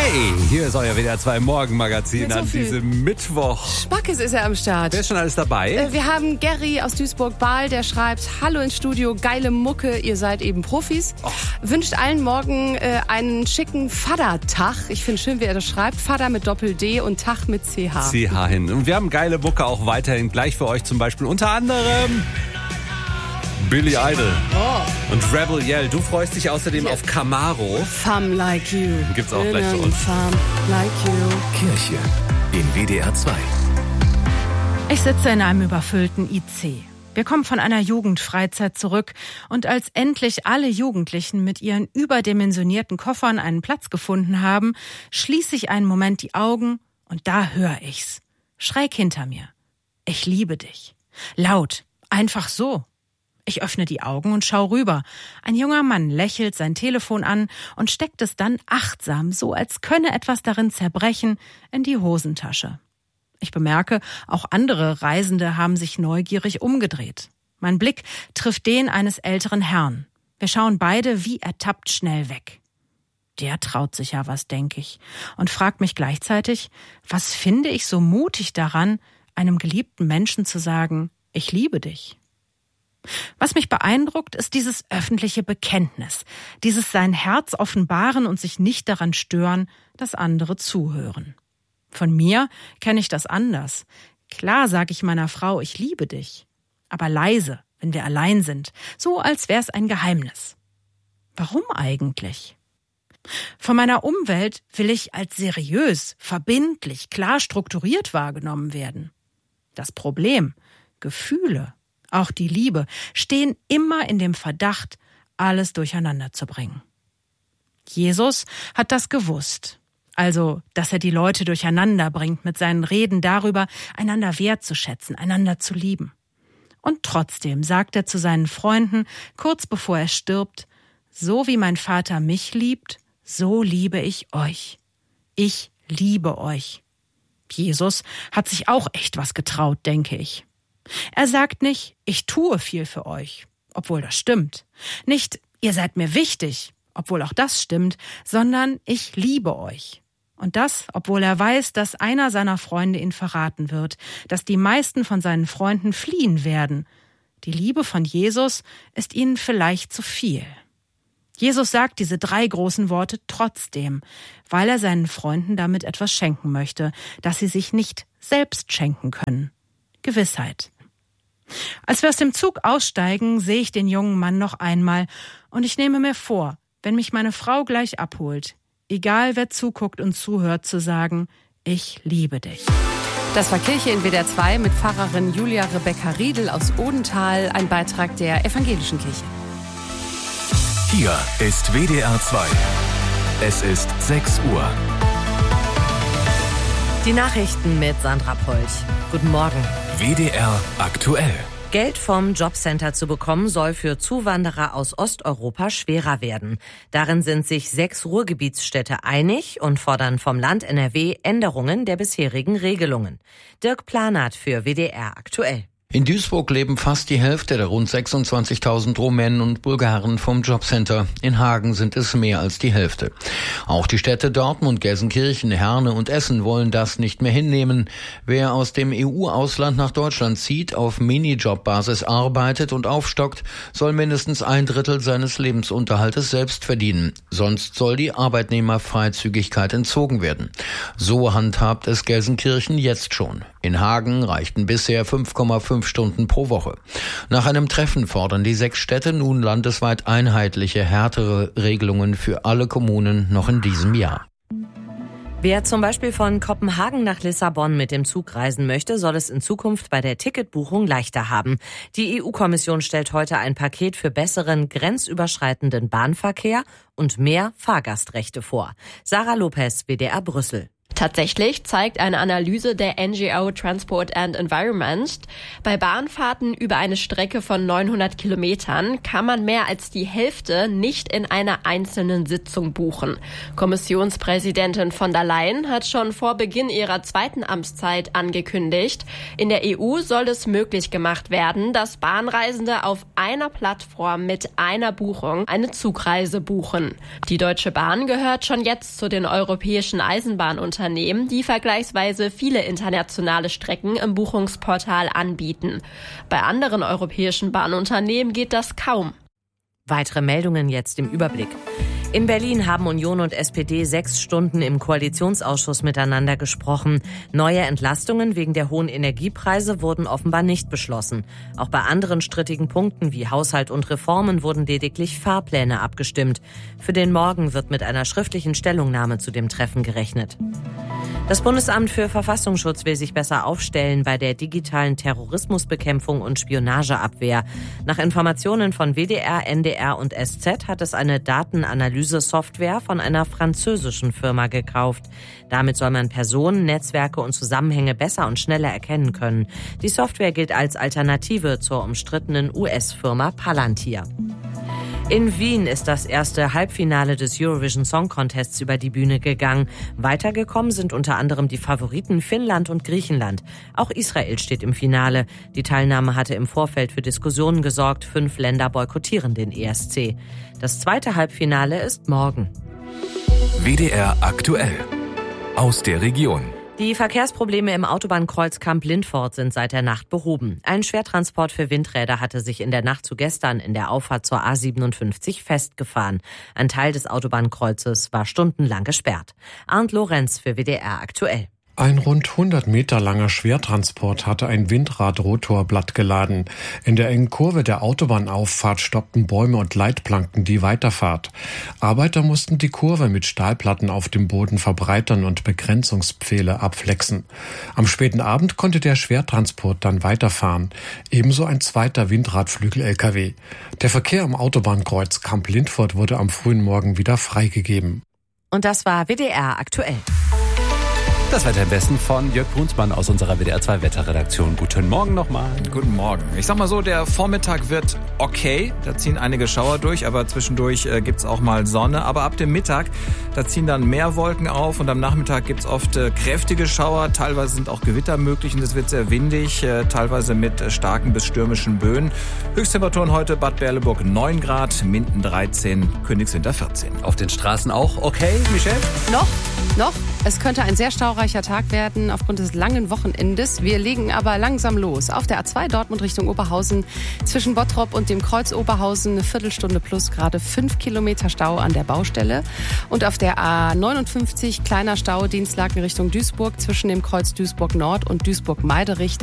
Hey, hier ist euer WDR 2 Morgenmagazin an diesem Mittwoch. Spackes ist er am Start. Wer ist schon alles dabei? Wir haben Gary aus Duisburg-Bahl, der schreibt: Hallo ins Studio, geile Mucke, ihr seid eben Profis. Wünscht allen morgen einen schicken Vatertag. Ich finde schön, wie er das schreibt. Vater mit Doppel-D und Tag mit CH. CH hin. Und wir haben geile Mucke auch weiterhin gleich für euch, zum Beispiel unter anderem Billy Idol und Rebel Yell. Du freust dich außerdem auf Camaro. Femme like you. Gibt's auch gleich für uns. Femme like you. Kirche in WDR 2. Ich sitze in einem überfüllten IC. Wir kommen von einer Jugendfreizeit zurück und als endlich alle Jugendlichen mit ihren überdimensionierten Koffern einen Platz gefunden haben, schließe ich einen Moment die Augen und da höre ich's. Schräg hinter mir. Ich liebe dich. Laut. Einfach so. Ich öffne die Augen und schau rüber. Ein junger Mann lächelt sein Telefon an und steckt es dann achtsam, so als könne etwas darin zerbrechen, in die Hosentasche. Ich bemerke, auch andere Reisende haben sich neugierig umgedreht. Mein Blick trifft den eines älteren Herrn. Wir schauen beide wie ertappt schnell weg. Der traut sich ja was, denke ich, und fragt mich gleichzeitig, was finde ich so mutig daran, einem geliebten Menschen zu sagen, ich liebe dich. Was mich beeindruckt, ist dieses öffentliche Bekenntnis, dieses sein Herz offenbaren und sich nicht daran stören, dass andere zuhören. Von mir kenne ich das anders. Klar sage ich meiner Frau, ich liebe dich, aber leise, wenn wir allein sind, so als wäre es ein Geheimnis. Warum eigentlich? Von meiner Umwelt will ich als seriös, verbindlich, klar strukturiert wahrgenommen werden. Das Problem, Gefühle, auch die Liebe, stehen immer in dem Verdacht, alles durcheinander zu bringen. Jesus hat das gewusst. Also, dass er die Leute durcheinander bringt mit seinen Reden darüber, einander wertzuschätzen, einander zu lieben. Und trotzdem sagt er zu seinen Freunden, kurz bevor er stirbt, so wie mein Vater mich liebt, so liebe ich euch. Ich liebe euch. Jesus hat sich auch echt was getraut, denke ich. Er sagt nicht, ich tue viel für euch, obwohl das stimmt. Nicht, ihr seid mir wichtig, obwohl auch das stimmt, sondern ich liebe euch. Und das, obwohl er weiß, dass einer seiner Freunde ihn verraten wird, dass die meisten von seinen Freunden fliehen werden. Die Liebe von Jesus ist ihnen vielleicht zu viel. Jesus sagt diese 3 großen Worte trotzdem, weil er seinen Freunden damit etwas schenken möchte, das sie sich nicht selbst schenken können. Gewissheit. Als wir aus dem Zug aussteigen, sehe ich den jungen Mann noch einmal und ich nehme mir vor, wenn mich meine Frau gleich abholt, egal wer zuguckt und zuhört, zu sagen, ich liebe dich. Das war Kirche in WDR 2 mit Pfarrerin Julia Rebecca Riedel aus Odenthal, ein Beitrag der Evangelischen Kirche. Hier ist WDR 2. Es ist 6 Uhr. Die Nachrichten mit Sandra Polch. Guten Morgen. WDR aktuell. Geld vom Jobcenter zu bekommen, soll für Zuwanderer aus Osteuropa schwerer werden. Darin sind sich 6 Ruhrgebietsstädte einig und fordern vom Land NRW Änderungen der bisherigen Regelungen. Dirk Planert für WDR aktuell. In Duisburg leben fast die Hälfte der rund 26.000 Rumänen und Bulgaren vom Jobcenter. In Hagen sind es mehr als die Hälfte. Auch die Städte Dortmund, Gelsenkirchen, Herne und Essen wollen das nicht mehr hinnehmen. Wer aus dem EU-Ausland nach Deutschland zieht, auf Minijob-Basis arbeitet und aufstockt, soll mindestens 1/3 seines Lebensunterhaltes selbst verdienen. Sonst soll die Arbeitnehmerfreizügigkeit entzogen werden. So handhabt es Gelsenkirchen jetzt schon. In Hagen reichten bisher 5,5 Stunden pro Woche. Nach einem Treffen fordern die 6 Städte nun landesweit einheitliche, härtere Regelungen für alle Kommunen noch in diesem Jahr. Wer zum Beispiel von Kopenhagen nach Lissabon mit dem Zug reisen möchte, soll es in Zukunft bei der Ticketbuchung leichter haben. Die EU-Kommission stellt heute ein Paket für besseren grenzüberschreitenden Bahnverkehr und mehr Fahrgastrechte vor. Sarah Lopez, WDR Brüssel. Tatsächlich zeigt eine Analyse der NGO Transport and Environment, bei Bahnfahrten über eine Strecke von 900 Kilometern kann man mehr als die Hälfte nicht in einer einzelnen Sitzung buchen. Kommissionspräsidentin von der Leyen hat schon vor Beginn ihrer zweiten Amtszeit angekündigt, in der EU soll es möglich gemacht werden, dass Bahnreisende auf einer Plattform mit einer Buchung eine Zugreise buchen. Die Deutsche Bahn gehört schon jetzt zu den europäischen Eisenbahnunternehmen, die vergleichsweise viele internationale Strecken im Buchungsportal anbieten. Bei anderen europäischen Bahnunternehmen geht das kaum. Weitere Meldungen jetzt im Überblick. In Berlin haben Union und SPD 6 Stunden im Koalitionsausschuss miteinander gesprochen. Neue Entlastungen wegen der hohen Energiepreise wurden offenbar nicht beschlossen. Auch bei anderen strittigen Punkten wie Haushalt und Reformen wurden lediglich Fahrpläne abgestimmt. Für den Morgen wird mit einer schriftlichen Stellungnahme zu dem Treffen gerechnet. Das Bundesamt für Verfassungsschutz will sich besser aufstellen bei der digitalen Terrorismusbekämpfung und Spionageabwehr. Nach Informationen von WDR, NDR und SZ hat es eine Datenanalyse-Software von einer französischen Firma gekauft. Damit soll man Personen, Netzwerke und Zusammenhänge besser und schneller erkennen können. Die Software gilt als Alternative zur umstrittenen US-Firma Palantir. In Wien ist das erste Halbfinale des Eurovision Song Contests über die Bühne gegangen. Weitergekommen sind unter anderem die Favoriten Finnland und Griechenland. Auch Israel steht im Finale. Die Teilnahme hatte im Vorfeld für Diskussionen gesorgt. 5 Länder boykottieren den ESC. Das zweite Halbfinale ist morgen. WDR aktuell. Aus der Region. Die Verkehrsprobleme im Autobahnkreuz Kamp-Lindfort sind seit der Nacht behoben. Ein Schwertransport für Windräder hatte sich in der Nacht zu gestern in der Auffahrt zur A57 festgefahren. Ein Teil des Autobahnkreuzes war stundenlang gesperrt. Arndt Lorenz für WDR aktuell. Ein rund 100 Meter langer Schwertransport hatte ein Windradrotorblatt geladen. In der engen Kurve der Autobahnauffahrt stoppten Bäume und Leitplanken die Weiterfahrt. Arbeiter mussten die Kurve mit Stahlplatten auf dem Boden verbreitern und Begrenzungspfähle abflexen. Am späten Abend konnte der Schwertransport dann weiterfahren. Ebenso ein zweiter Windradflügel-LKW. Der Verkehr am Autobahnkreuz Kamp-Lindfort wurde am frühen Morgen wieder freigegeben. Und das war WDR aktuell. Das Wetter am besten von Jörg Brunsmann aus unserer WDR 2 Wetterredaktion. Guten Morgen nochmal. Guten Morgen. Ich sag mal so, der Vormittag wird okay. Da ziehen einige Schauer durch, aber zwischendurch gibt's auch mal Sonne. Aber ab dem Mittag, da ziehen dann mehr Wolken auf und am Nachmittag gibt's oft kräftige Schauer. Teilweise sind auch Gewitter möglich und es wird sehr windig, teilweise mit starken bis stürmischen Böen. Höchsttemperaturen heute Bad Berleburg 9 Grad, Minden 13, Königswinter 14. Auf den Straßen auch okay, Michelle? Noch. Es könnte ein sehr staureicher Tag werden aufgrund des langen Wochenendes. Wir legen aber langsam los. Auf der A2 Dortmund Richtung Oberhausen zwischen Bottrop und dem Kreuz Oberhausen eine Viertelstunde plus gerade 5 Kilometer Stau an der Baustelle. Und auf der A59 kleiner Stau Dienstlaken Richtung Duisburg zwischen dem Kreuz Duisburg Nord und Duisburg-Meiderich.